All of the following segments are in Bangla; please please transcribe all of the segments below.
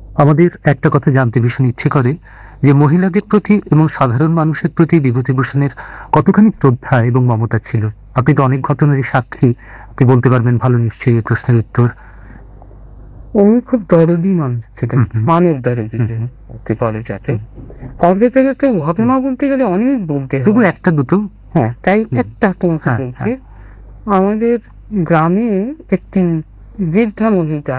আমাদের একটা কথা জানতে ভীষণ ইচ্ছে করে যে মহিলাদের প্রতি এবং সাধারণ মানুষের প্রতি বিভূতিভূষণের কতখানি শ্রদ্ধা এবং মমতা ছিল। আপনি তো অনেক ঘটনারই সাক্ষী, আপনি বলতে পারবেন ভালো নিশ্চয়ই এই প্রশ্নের উত্তর। উনি খুব দরদি মানুষ ছিলেন, মানব দরদি বলে যাতে। কবে থেকে তো ঘটনা বলতে গেলে অনেক বলতে হয়। শুধু একটা দুটো? হ্যাঁ, তাই একটা তোমাকে বলছি। আমাদের গ্রামে একটি বৃদ্ধা মহিলা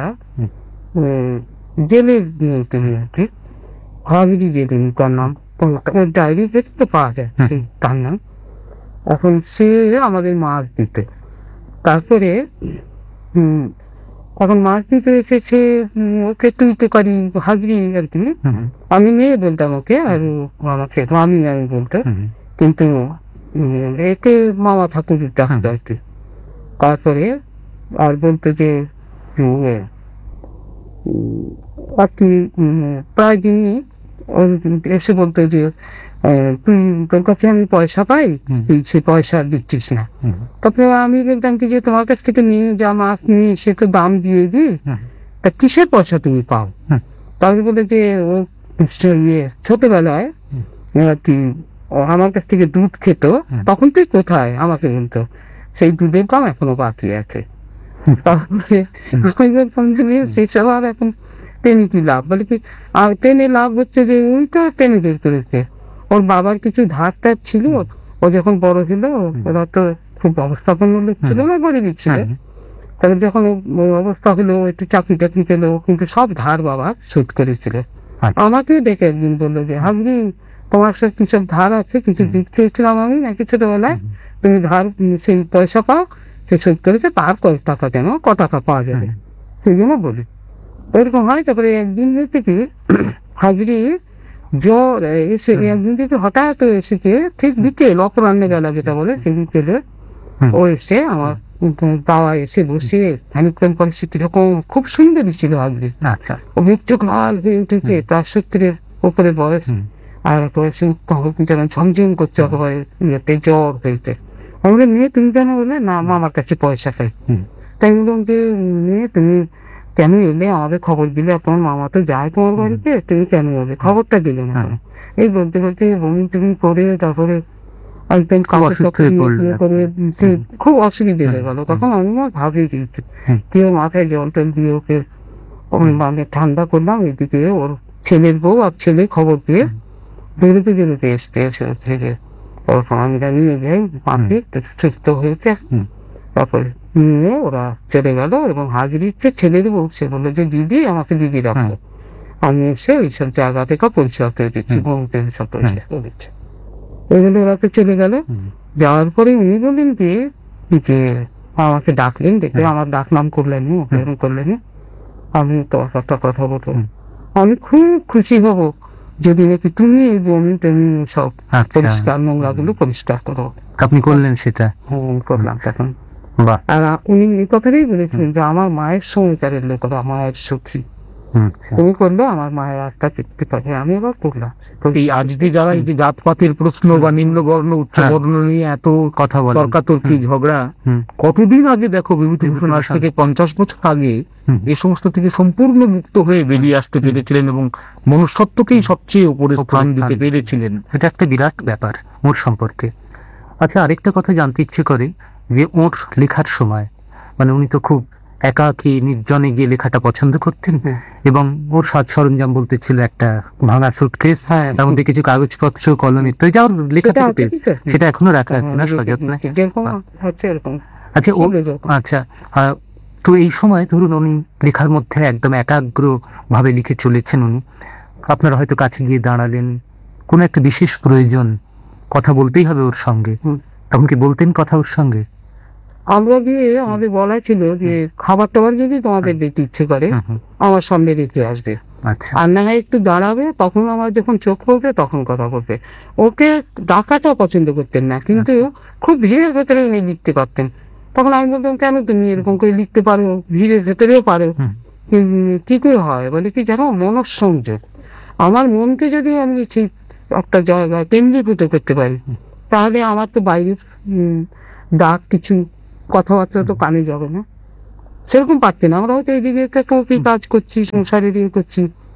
জেলে মধ্যে হাগরি জেলে তার নাম, ডায়েরি দেখতে পাওয়া যায় তার নাম। এখন সে আমাদের মাছ দিতে, তারপরে এখন মাছ দিতে এসেছে, ওকে তুলতে পারি হাগরি আর কি। আমি মেয়ে বলতাম ওকে, আর আমাকে আমি বলতো, কিন্তু একে মামা ঠাকুর ডাকতো আর কি। তারপরে আর বলতো যে আর কি প্রায় দিনই এসে বলতো যে তুই, তোর কাছে আমি পয়সা পাই, তুই সে পয়সা দিচ্ছিস না। তারপরে আমি বলতাম কি যে তোমার কাছ থেকে নিয়ে যা মাছ নিয়ে সে তো দাম দিয়ে দিই, তা কিসের পয়সা তুমি পাও? তারপরে বলে যে ও ছোটবেলায় তুই আমার কাছ থেকে দুধ খেত, তখন তুই কোথায় আমাকে বলতো, সেই দুধের দাম এখনো বাকি আছে। তারপরে সেসব আর এখন টেনে কি লাভ, বলে কি আর টেনে লাভ হচ্ছে যে ওই তো টেনে বের করেছে। ওর বাবার কিছু ধার টার ছিল, ও যখন বড় ছিল ওরা তো খুব অবস্থাপন ছিল না, গরিব ছিল। তাহলে যখন অবস্থা হলো একটু চাকরি টাকরি পেলো, কিন্তু সব ধার বাবা শোধ করেছিল। আমাকে দেখে একদিন বললো যে হাবলি তোমার সাথে কিছু ধার আছে, কিছু দিক চেয়েছিলাম আমি নাকি ছোটবেলায়, তুমি ধার সেই পয়সা পাও, সে শোধ করেছে, তার কয়েক টাকা কেন, ক টাকা পাওয়া যাবে, সেই জন্য বলি এরকম হয়। তারপরে একদিন থেকে হাজরি জ্বর এসে, একদিন থেকে হঠাৎ এসেছে, ঠিক বিকেল অপরাহ্নে বেলা যেটা বলে, সেই বিকেলে ও এসে আমার বাবা এসে বসে খানিকক্ষণ পরে সে কিরকম খুব সুন্দরী ছিল হাজরি। ও মৃত্যু লাল হয়ে উঠেছে, তার সত্যের উপরে বয়স, আর যেন ঝমঝম করছে, একেবারে জ্বর হয়েছে। আমাদের মেয়ে তুমি কেন বলে, না আমার কাছে পয়সা চাই। তাই বললাম যে মেয়ে তুমি কেন এলে, আমাদের খবর দিলে, তোমার মামা তো যায় তোমার বাড়িতে, তুমি কেন এলে, খবরটা দিলে না? এই বলতে বলতে বমি টুমি করে তারপরে একদম খুব অসুবিধে হয়ে গেল। তখন আমি ভাবি দিয়েছি, কেউ মাথায় জল টল দিয়ে ওকে মানে ঠান্ডা করলাম। এদিকে ওর ছেলের বউ আর ছেলে খবর দিয়ে বেরোতে বেরোতে এসতে এসে থেকে আমি নিয়ে যাই, মাকে সুস্থ হয়েছে। তারপরে নিয়ে ওরা চলে গেল, এবং হাজরিতে ছেলের বউ সে বললো যে দিদি আমাকে দিদি রাখো, আমি এসে ওইসব জায়গা থেকে পরিষ্কার করে দিচ্ছি, বউদের সব পরিষ্কার করে দিচ্ছি। ওইগুলো ওরা তো চলে গেল। যাওয়ার পরে উনি বললেন যে আমাকে ডাকলেন, দেখে আমার ডাক নাম করলেন, এরকম করলেন, আমি তো একটা কথা বলবো, আমি খুব খুশি হব যদি নাকি তুমি এই বমি টমি সব পরিষ্কার নোংরা গুলো পরিষ্কার করো। আপনি করলেন সেটা? করলাম তখন। আর উনি এই কথাটাই বলেছেন যে আমার মায়ের সংসারের লোক, মায়ের সখী, তুমি করলে আমার মায়ের আত্মা তৃপ্তি পাবে। আমি এবার করলাম। এই আজকে যারা এই যে জাতপাতের প্রশ্ন বা নিম্নবর্ণ উচ্চবর্ণ নিয়ে এত কথা বলে, তর্কাতর্কি ঝগড়া, কতদিন আগে দেখো বিভূতিভূষণ আজ থেকে 50 বছর আগে এই সমস্ত থেকে সম্পূর্ণ মুক্ত হয়ে বেরিয়ে আসতে পেরেছিলেন এবং মনুষ্যত্বকেই সবচেয়ে উপরে স্থান দিতে পেরেছিলেন। এটা একটা বিরাট ব্যাপার ওর সম্পর্কে। আচ্ছা, আরেকটা কথা জানতে ইচ্ছে করে যে ওর লেখার সময়, মানে উনি তো খুব একাকী নির্জনে গিয়ে লেখাটা পছন্দ করতেন, এবং ওর সাজ সরঞ্জাম বলতে ছিল একটা ভাঙা সুটকেস, তার মধ্যে কিছু কাগজপত্র, কলম ইত্যাদি, যা লেখা থেকে সেটা এখনো রাখা আছে না সযত্নে? আচ্ছা, তো এই সময় ধরুন উনি লেখার মধ্যে একদম একাগ্র ভাবে লিখে চলেছেন উনি, আপনারা হয়তো কাছে গিয়ে দাঁড়ালেন, কোনো একটা বিশেষ প্রয়োজন, কথা বলতেই হবে ওর সঙ্গে, তখন কি বলতেন কথা ওর সঙ্গে? আমরা গিয়ে আমাদের বলা ছিল যে খাবার টাবার যদি তোমাদের দেখতে ইচ্ছে করে আমার সামনে রেখে আসবে, আর না হয় একটু দাঁড়াবে, তখন আমার যখন চোখ পড়বে তখন কথা বলবে। ওকে ডাকাটা পছন্দ করতেন না, কিন্তু খুব ভিড়ের ভেতরে উনি লিখতে পারতেন। তখন আমি বলতাম কেন তুমি এরকম করে লিখতে পারো, ভিড়ের ভেতরেও পারো, কি করে হয়? বলে কি জানো, মনঃসংযোগ। আমার মনকে যদি আমি ঠিক একটা জায়গায় কেন্দ্রীভূত করতে পারি, তাহলে আমার তো বাইরের ডাক কিছু কথাবার্তা তো কানে যাবে না। সেরকম পারতেন। আমরা হয়তো এইদিকে কাজ করছি, সংসারে দিয়ে করছি,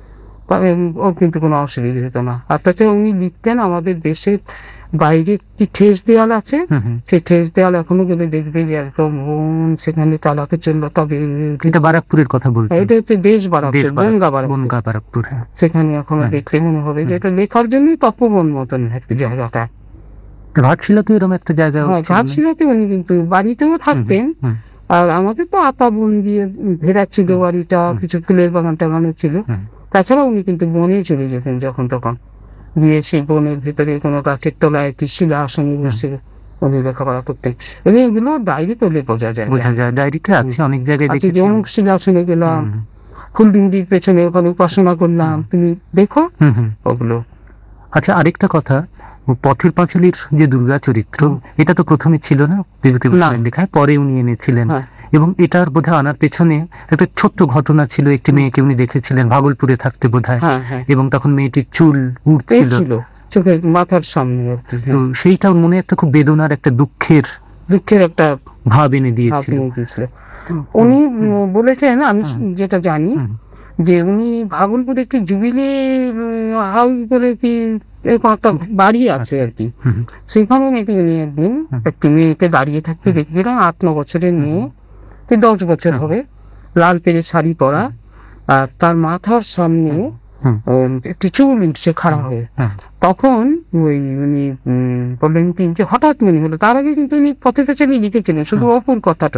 ও কিন্তু কোনো অসুবিধা হতো না। আর তাছাড়া উনি লিখতেন আমাদের দেশের বাইরে একটি ঠেস দেওয়াল আছে, সেই ঠেস দেওয়াল এখনো গেলে দেখবে যে একদম সেখানে চালাতে চললো। তবে এটা বারাকপুরের কথা বলছি, এটা হচ্ছে দেশ বারাকপুর, বনগা বারাকপুর। সেখানে এখনো দেখলে মনে হবে যে এটা লেখার জন্যই তপবন মতন একটা জায়গাটা। ঘাটশিলাতে এরকম একটা জায়গা ঘাটশিলাতে উনি কিন্তু বাড়িতেও থাকতেন। আর আমাদের তো আতা বন দিয়ে ঘেরা ছিল বাড়িটা, কিছু ফুলের বাগান টাগানো ছিল। তাছাড়া উনি কিন্তু বনে চলে যেতেন যখন তখন, গিয়ে সেই বনের ভেতরে কোনো গাছের তলায় একটি শিলা আসনে বসে উনি লেখাপড়া করতেন। এবং এগুলো ডায়েরি করলে বোঝা যায়, ডায়েরিতে আছে অনেক জায়গায় দেখি। যেমন শিলা আসনে গেলাম, ফুলদিন্দির পেছনে ওখানে উপাসনা করলাম, তুমি দেখো ওগুলো। আচ্ছা, আরেকটা কথা, পথের পাঁচালীর যে দুর্গা চরিত্র, এটা তো প্রথমে ছিল না বিভূতিভূষণের লেখায়, পরে উনি এনেছিলেন। এবং এটার বোধহয় আনার পেছনে একটা ছোট্ট ঘটনা ছিল। একটি মেয়েকে উনি দেখেছিলেন ভাগলপুরে থাকতে বোধহয়, এবং তখন মেয়েটির চুল উঠছিল চোখের মাথার সামনে। তো সেইটা মনে একটা খুব বেদনার, একটা দুঃখের একটা ভাব এনে দিয়েছিল। উনি বলেছেন, আমি যেটা জানি, যে উনি ভাগলপুরে একটি জুবিলি হাউস বলে কি একটা বাড়ি আছে আর কি, সেখানে নাকি একদিন একটি মেয়েকে দাঁড়িয়ে থাকতে দেখছিলাম, 8-9 বছরের মেয়ে, 10 বছর হবে, লাল পেড়ের শাড়ি পরা, আর তার মাথার সামনে একটি চুল উঠছে খাড়া হয়ে। তখন ওই উনি বললেন যে হঠাৎ মনে হলো, তার আগে কিন্তু উনি পথের পাঁচালী লিখেছিলেন শুধু অপুর কথাটা,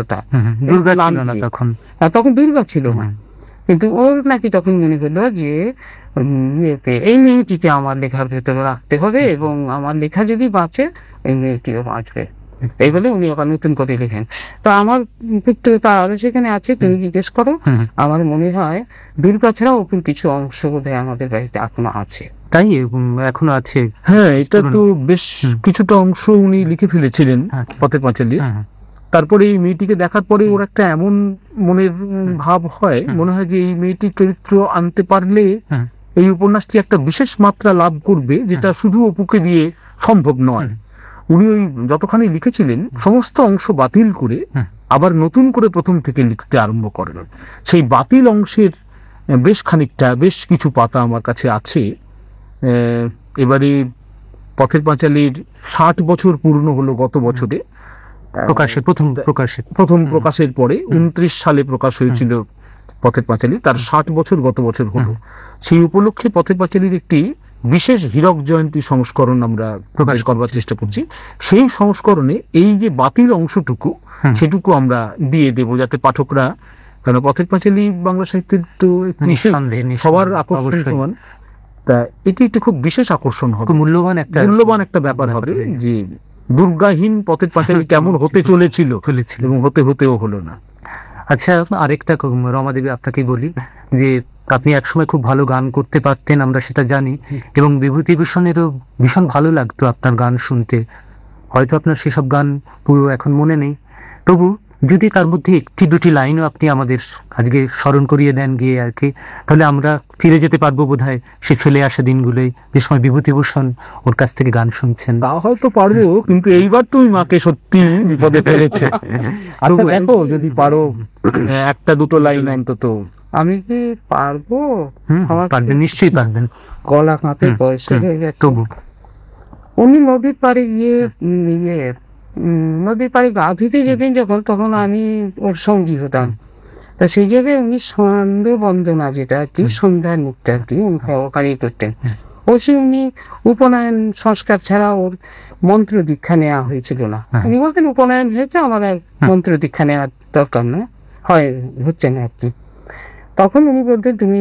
তখন দুর্গা ছিল না। কিন্তু ওর নাকি তখন মনে হলো যে এই মেয়েটিকে আমার লেখার ভেতরে রাখতে হবে, এবং আমার লেখা যদি বাঁচে এই মেয়েটিও বাঁচবে, এই বলে উনি আবার নতুন করে লেখেন। তো আমার পুত্রতা আরো সেখানে আছে, তুমি জিজ্ঞেস করো। আমার মনে হয় দুর্গা ছাড়া ওপর কিছু অংশ বোধহয় আমাদের বাড়িতে এখনো আছে। তাই এখনো আছে? হ্যাঁ, এটা তো বেশ কিছুটা অংশ উনি লিখে ফেলেছিলেন পথের পাঁচালী। তারপরে এই মেয়েটিকে দেখার পরে ওর একটা এমন মনের ভাব হয়, মনে হয় যে এই মেয়েটির চরিত্র আনতে পারলে এই উপন্যাসটি একটা বিশেষ মাত্রা লাভ করবে, যেটা শুধু অপুকে দিয়ে সম্ভব নয়। উনি ওই যতখানি লিখেছিলেন সমস্ত অংশ বাতিল করে আবার নতুন করে প্রথম থেকে লিখতে আরম্ভ করেন। সেই বাতিল অংশের বেশ কিছু পাতা আমার কাছে আছে। এবারে পথের পাঁচালীর 60 বছর পূর্ণ হলো গত বছরে, প্রথম প্রকাশের পরে 29 সালে প্রকাশ হয়েছিল পথের পাঁচালী, তার 60 বছর গত বছর হলো। সেই উপলক্ষে পথের পাঁচালীর একটি বিশেষ হীরক জয়ন্তী সংস্করণ আমরা প্রকাশ করবার চেষ্টা করছি। সেই সংস্করণে এই যে বাতিল অংশটুকু, সেটুকু আমরা দিয়ে দেবো, যাতে পাঠকরা, কারণ পথের পাঁচালী বাংলা সাহিত্যের তো সবার আকর্ষণ সমান, তা এটি একটি খুব বিশেষ আকর্ষণ হবে, মূল্যবান একটা ব্যাপার হবে, যে দুর্গাহীন পথের পাঁচালী কেমন হতে চলেছিল এবং হতেও হলো না। আচ্ছা, আরেকটা রমাদেবী আপনাকে বলি, যে আপনি একসময় খুব ভালো গান করতে পারতেন, আমরা সেটা জানি, এবং বিভূতিভূষণেরও ভীষণ ভালো লাগতো আপনার গান শুনতে। হয়তো আপনার সেসব গান পুরো এখন মনে নেই, তবু যদি তার মধ্যে 1-2 লাইনও আপনি আমাদের আজকে স্মরণ করিয়ে দেন গিয়ে আর কি, তাহলে আমরা ফিরে যেতে পারবো বোধহয় সে চলে আসা দিনগুলোই, যে সময় বিভূতিভূষণ ওর কাছ থেকে গান শুনছেন। তা হয়তো পারবো, কিন্তু এইবার তুমি মাকে সত্যি বিপদে ফেলেছে। আর দেখো যদি পারো 1-2 লাইন অন্তত। আমি কি পারবো? পারবেন, নিশ্চয়ই পারবেন। গলা কাঁপে, বয়স হয়ে গেছে। তবু উনি নদীর পাড়ে গিয়ে নদীর পাড়ে গা ধুতে যেতেন যখন, তখন আমি ওর সঙ্গী হতাম। তা সেই জায়গায় উনি সন্ধ্যে বন্দনা, যেটা আর কি সন্ধ্যার মুখটা আর কি ওখানে করতেন। অবশ্যই উনি উপনয়ন সংস্কার ছাড়া ওর মন্ত্র দীক্ষা নেওয়া হয়েছিল না। উনি বলতেন উপনয়ন হয়েছে, আমার আর মন্ত্র দীক্ষা নেওয়ার দরকার না, হচ্ছে না আর কি। তখন উনি বলতেন তুমি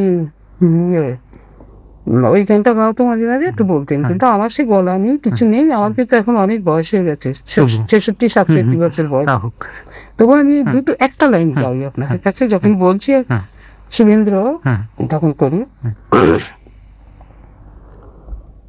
ওই গানটা গাও তো মাঝে মাঝে একটু বলতেন, কিন্তু আমার সে গলা নেই, কিছু নেই, আমার কিন্তু এখন অনেক বয়স হয়ে গেছে, 66-67 বছর বয়স। তবু আমি একটা লাইন গাই আপনার কাছে, যখন বলছি শুভেন্দ্র, তখন করি।